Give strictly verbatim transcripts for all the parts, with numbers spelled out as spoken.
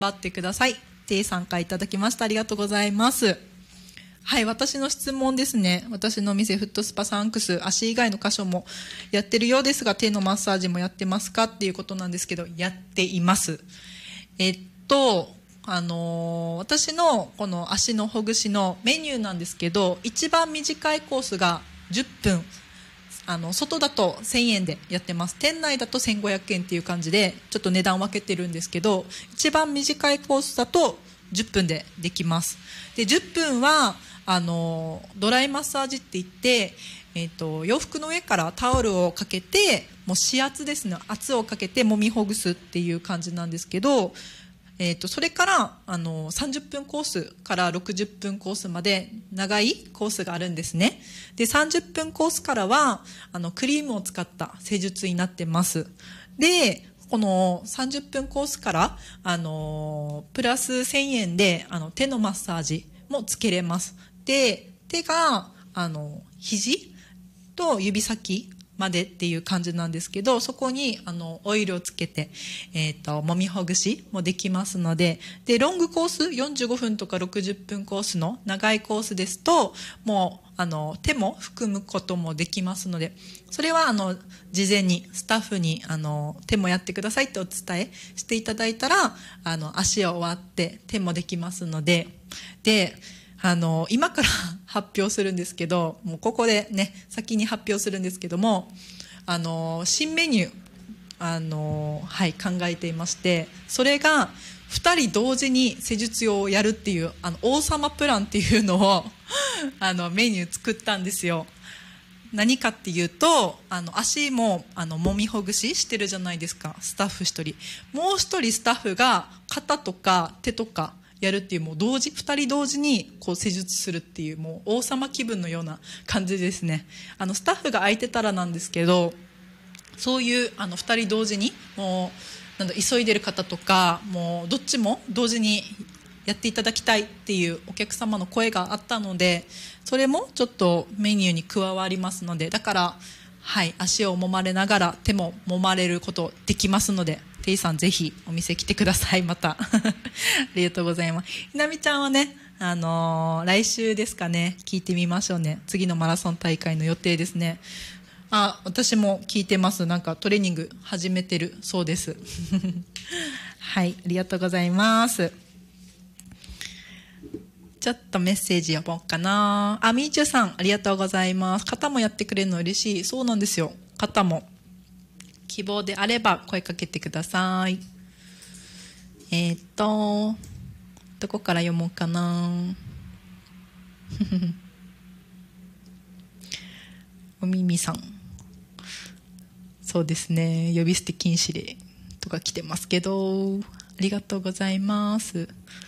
張ってくださいって参加いただきました。ありがとうございます。はい、私の質問ですね。私のお店フットスパサンクス、足以外の箇所もやってるようですが、手のマッサージもやってますかっていうことなんですけど、やっています。えっとあのー、私のこの足のほぐしのメニューなんですけど、一番短いコースがじゅっぷん、あの外だとせんえんでやってます。店内だとせんごひゃくえんっていう感じでちょっと値段分けてるんですけど、一番短いコースだとじゅっぷんでできます。でじゅっぷんはあのドライマッサージって言って、えー、と洋服の上からタオルをかけて、もう指圧ですね、圧をかけて揉みほぐすっていう感じなんですけど、えー、とそれからあのさんじゅっぷんコースからろくじゅっぷんコースまで長いコースがあるんですね。でさんじゅっぷんコースからはあのクリームを使った施術になってます。でこのさんじゅっぷんコースからあのプラスせんえんであの手のマッサージもつけれます。で手があの肘と指先までっていう感じなんですけど、そこにあのオイルをつけて、えー、と揉みほぐしもできますので、でロングコースよんじゅうごふんとかろくじゅっぷんコースの長いコースですと、もうあの手も含むこともできますので、それはあの事前にスタッフにあの手もやってくださいってお伝えしていただいたら、あの足を割って手もできますので、であの今から発表するんですけど、もうここでね先に発表するんですけども、あの新メニューあの、はい、考えていまして、それがふたり同時に施術をやるっていうあの王様プランっていうのをあのメニュー作ったんですよ。何かっていうと、あの足もあの揉みほぐししてるじゃないですか、スタッフひとり、もうひとりスタッフが肩とか手とかやるっていう、もう同時ふたり同時にこう施術するっていう、もう王様気分のような感じですね。あのスタッフが空いてたらなんですけど、そういうあのふたり同時にもうなんだ急いでる方とか、もうどっちも同時にやっていただきたいっていうお客様の声があったので、それもちょっとメニューに加わりますので、だからはい、足を揉まれながら手も揉まれることできますので、テイさんぜひお店来てください。またありがとうございます。ひなみちゃんはね、あのー、来週ですかね、聞いてみましょうね。次のマラソン大会の予定ですね。あ、私も聞いてます。なんかトレーニング始めてるそうですはい、ありがとうございます。ちょっとメッセージ読もうかな。あ、みーちゅさんありがとうございます。肩もやってくれるの嬉しい。そうなんですよ、肩も希望であれば声かけてください。えっとどこから読もうかなおみみさん、そうですね、呼び捨て禁止令とか来てますけど、ありがとうございます。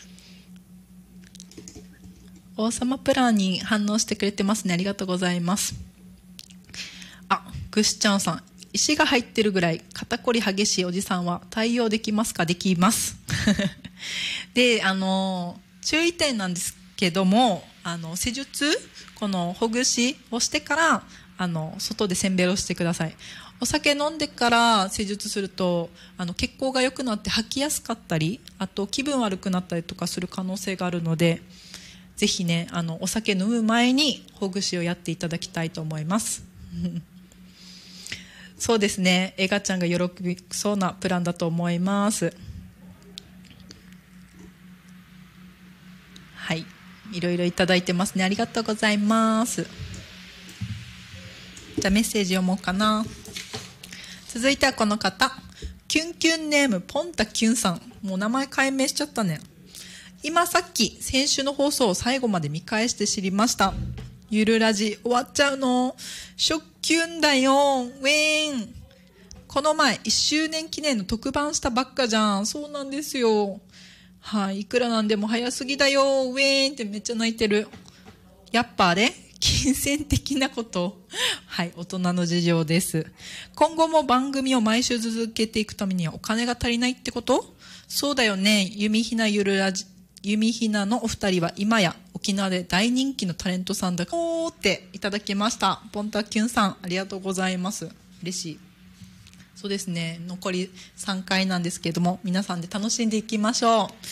王様プランに反応してくれてますね。ありがとうございます。あ、ぐしちゃんさん、石が入ってるぐらい肩こり激しいおじさんは対応できますか？できますで、あの注意点なんですけども、あの施術、このほぐしをしてからあの外でせんべろしてください。お酒飲んでから施術するとあの血行が良くなって吐きやすかったり、あと気分悪くなったりとかする可能性があるので、ぜひね、あのお酒飲む前にほぐしをやっていただきたいと思いますそうですね、エガちゃんが喜びそうなプランだと思います。はい、いろいろいただいてますね。ありがとうございます。じゃあメッセージ読もうかな。続いてはこの方、キュンキュンネームポンタキュンさん、もう名前改名しちゃったね。今さっき先週の放送を最後まで見返して知りました。ゆるラジ終わっちゃうのショッキュンだよウェーン。この前いっしゅうねん記念の特番したばっかじゃん。そうなんですよ。はい、いくらなんでも早すぎだよウェーンってめっちゃ泣いてる。やっぱあれ金銭的なことはい、大人の事情です。今後も番組を毎週続けていくためにはお金が足りないってこと？そうだよね。弓ひなゆるラジ弓ひなのお二人は今や沖縄で大人気のタレントさんだおーっていただきました。ポンタキュンさんありがとうございます。嬉しい。 そうですね、残りさんかいなんですけれども、皆さんで楽しんでいきましょう。